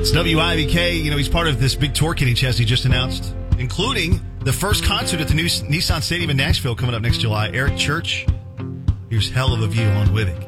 It's WIBK. You know, he's part of this big tour Kenny Chesney just announced, including the first concert at the new Nissan Stadium in Nashville coming up next July. Eric Church. Here's Hell of a View on Withig.